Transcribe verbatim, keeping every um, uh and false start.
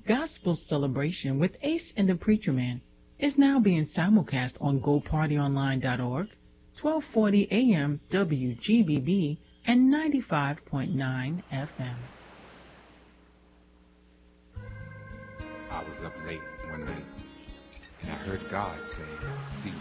Gospel Celebration with Ace and the Preacher Man is now being simulcast on go party online dot org, twelve forty A M W G B B, and ninety-five point nine F M. I was up late one night, and I heard God say, "See."